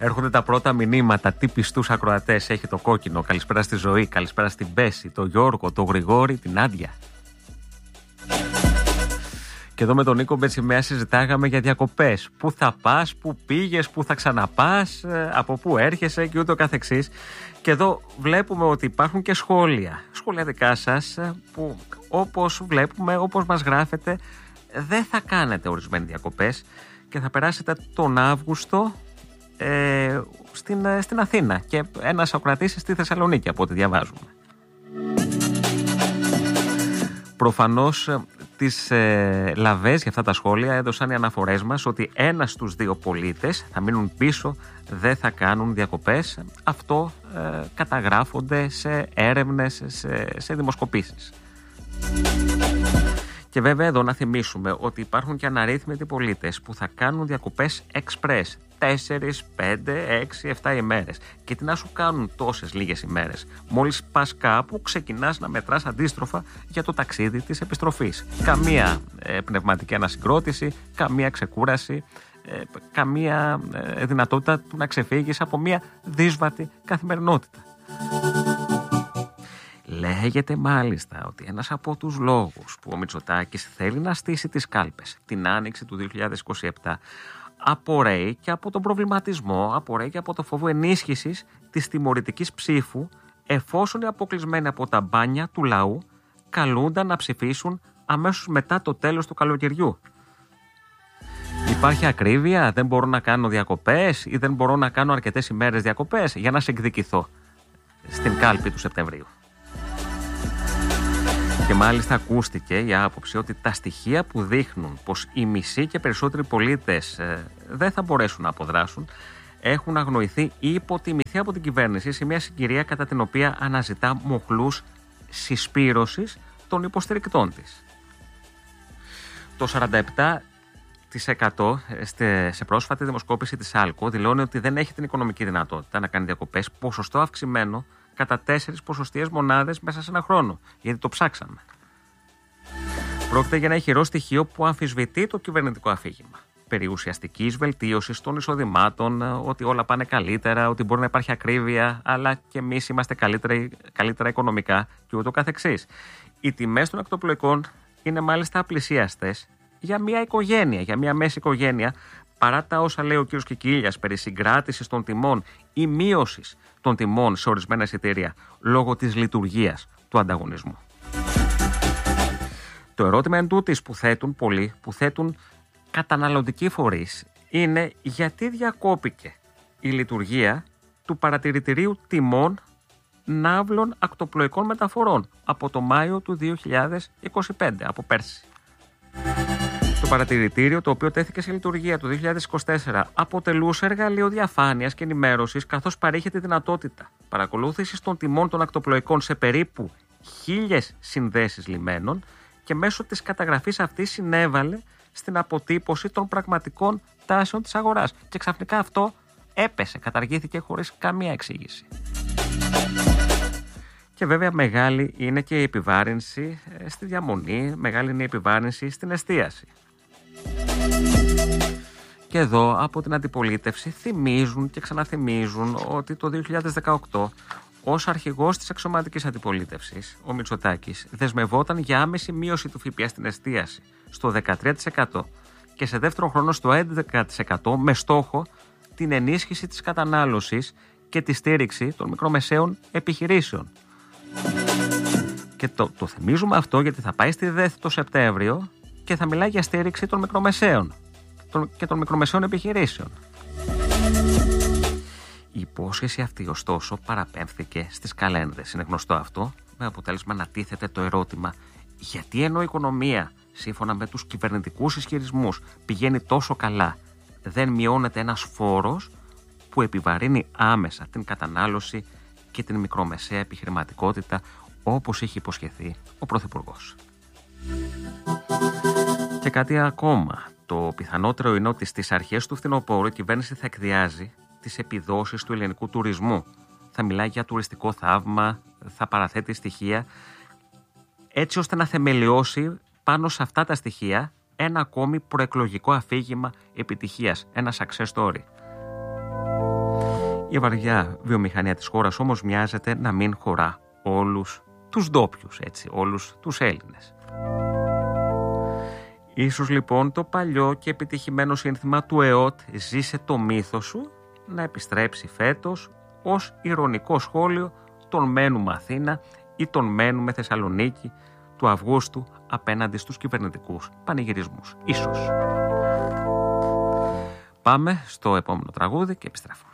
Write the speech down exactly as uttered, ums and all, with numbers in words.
Έρχονται τα πρώτα μηνύματα. Τι πιστούς ακροατές έχει το Κόκκινο. Καλησπέρα στη Ζωή, καλησπέρα στην Μπέση, το Γιώργο, το Γρηγόρη, την Άντια. Και εδώ με τον Νίκο Μπετσιμέα συζητάγαμε για διακοπές. Πού θα πας, πού πήγες, πού θα ξαναπάς, από πού έρχεσαι και ούτω καθεξής. Και εδώ βλέπουμε ότι υπάρχουν και σχόλια, σχόλια δικά σας, που όπως βλέπουμε, όπως μας γράφετε, δεν θα κάνετε ορισμένες διακοπές και θα περάσετε τον Αύγουστο ε, στην, στην Αθήνα και ένας ακροατής στη Θεσσαλονίκη, από ό,τι διαβάζουμε. Προφανώς τις ε, λαβές για αυτά τα σχόλια έδωσαν οι αναφορές μας ότι ένας στους δύο πολίτες θα μείνουν πίσω, δεν θα κάνουν διακοπές. Αυτό ε, καταγράφονται σε έρευνες, σε, σε δημοσκοπήσεις. Και βέβαια εδώ να θυμίσουμε ότι υπάρχουν και αναρρύθμιτοι πολίτες που θα κάνουν διακοπές express τέσσερις, πέντε, έξι, επτά ημέρες. Και τι να σου κάνουν τόσες λίγες ημέρες. Μόλις πας κάπου ξεκινάς να μετράς αντίστροφα για το ταξίδι της επιστροφής. Καμία ε, πνευματική ανασυγκρότηση, καμία ξεκούραση, ε, καμία ε, δυνατότητα του να ξεφύγεις από μια δύσβατη καθημερινότητα. Λέγεται μάλιστα ότι ένας από τους λόγους που ο Μητσοτάκης θέλει να στήσει τις κάλπες την άνοιξη του δύο χιλιάδες είκοσι επτά απορρέει και από τον προβληματισμό, απορρέει και από το φόβο ενίσχυσης της τιμωρητικής ψήφου, εφόσον οι αποκλεισμένοι από τα μπάνια του λαού καλούνταν να ψηφίσουν αμέσως μετά το τέλος του καλοκαιριού. Υπάρχει ακρίβεια, δεν μπορώ να κάνω διακοπές ή δεν μπορώ να κάνω αρκετές ημέρες διακοπές για να σε εκδικηθώ στην κάλπη του Σεπτεμβρίου. Και μάλιστα ακούστηκε η άποψη ότι τα στοιχεία που δείχνουν πως οι μισοί και περισσότεροι πολίτες ε, δεν θα μπορέσουν να αποδράσουν έχουν αγνοηθεί ή υποτιμηθεί από την κυβέρνηση σε μια συγκυρία κατά την οποία αναζητά μοχλούς συσπήρωσης των υποστηρικτών της. Το σαράντα επτά τοις εκατό σε πρόσφατη δημοσκόπηση της Άλκο δηλώνει ότι δεν έχει την οικονομική δυνατότητα να κάνει διακοπές, ποσοστό αυξημένο κατά τέσσερις ποσοστιαίες μονάδες μέσα σε ένα χρόνο, γιατί το ψάξαμε. Πρόκειται για ένα ηχηρό στοιχείο που αμφισβητεί το κυβερνητικό αφήγημα περί ουσιαστικής βελτίωσης των εισοδημάτων, ότι όλα πάνε καλύτερα, ότι μπορεί να υπάρχει ακρίβεια, αλλά και εμείς είμαστε καλύτερα, καλύτερα οικονομικά και ούτω καθεξής. Οι τιμές των ακτοπλοϊκών είναι μάλιστα απλησίαστες για μια οικογένεια, για μια μέση οικογένεια, παρά τα όσα λέει ο κ. Κικίλιας περί συγκράτησης των τιμών ή μείωσης των τιμών σε ορισμένα εισιτήρια λόγω της λειτουργίας του ανταγωνισμού. Το ερώτημα εν τούτης που θέτουν πολλοί, που θέτουν καταναλωτικοί φορείς, είναι γιατί διακόπηκε η λειτουργία του παρατηρητηρίου τιμών ναύλων ακτοπλοϊκών μεταφορών από το Μάιο του δύο χιλιάδες είκοσι πέντε, από πέρσι. Το παρατηρητήριο, το οποίο τέθηκε σε λειτουργία το δύο χιλιάδες είκοσι τέσσερα, αποτελούσε εργαλείο διαφάνειας και ενημέρωσης, καθώς παρήχε τη δυνατότητα παρακολούθησης των τιμών των ακτοπλοϊκών σε περίπου χίλιες συνδέσεις λιμένων και μέσω της καταγραφής αυτής συνέβαλε στην αποτύπωση των πραγματικών τάσεων της αγοράς. Και ξαφνικά αυτό έπεσε, καταργήθηκε χωρίς καμία εξήγηση. Και βέβαια μεγάλη είναι και η επιβάρυνση στη διαμονή, μεγάλη είναι η επιβάρυνση στην εστίαση. Και εδώ από την αντιπολίτευση θυμίζουν και ξαναθυμίζουν ότι το δύο χιλιάδες δεκαοκτώ ως αρχηγός της αξιωματικής αντιπολίτευσης, ο Μητσοτάκης δεσμευόταν για άμεση μείωση του ΦΠΑ στην εστίαση στο δεκατρία τοις εκατό και σε δεύτερο χρόνο στο έντεκα τοις εκατό, με στόχο την ενίσχυση της κατανάλωσης και τη στήριξη των μικρομεσαίων επιχειρήσεων. Και το, το θυμίζουμε αυτό γιατί θα πάει στη ΔΕΘ το Σεπτέμβριο και θα μιλάει για στήριξη των μικρομεσαίων και των μικρομεσαίων επιχειρήσεων. Η υπόσχεση αυτή ωστόσο παραπέμφθηκε στις καλένδες. Είναι γνωστό αυτό, με αποτέλεσμα να τίθεται το ερώτημα γιατί ενώ η οικονομία σύμφωνα με τους κυβερνητικούς ισχυρισμούς πηγαίνει τόσο καλά, δεν μειώνεται ένας φόρος που επιβαρύνει άμεσα την κατανάλωση και την μικρομεσαία επιχειρηματικότητα, όπως είχε υποσχεθεί ο Πρωθυπουργός. Και κάτι ακόμα. Το πιθανότερο είναι ότι στις αρχές του φθινοπόρου η κυβέρνηση θα εκδιάζει τις επιδόσεις του ελληνικού τουρισμού. Θα μιλάει για τουριστικό θαύμα, θα παραθέτει στοιχεία, έτσι ώστε να θεμελιώσει πάνω σε αυτά τα στοιχεία ένα ακόμη προεκλογικό αφήγημα επιτυχίας, ένα success story. Η βαριά βιομηχανία της χώρας όμως μοιάζεται να μην χωρά όλους τους ντόπιους, έτσι, όλους τους Έλληνες. Ίσως λοιπόν το παλιό και επιτυχημένο σύνθημα του ΕΟΤ «Ζήσε το μύθο σου» να επιστρέψει φέτος ως ειρωνικό σχόλιο των «Μένουμε Αθήνα» ή των «Μένουμε Θεσσαλονίκη» του Αυγούστου απέναντι στους κυβερνητικούς πανηγυρισμούς. Ίσως. Πάμε στο επόμενο τραγούδι και επιστρέφουμε.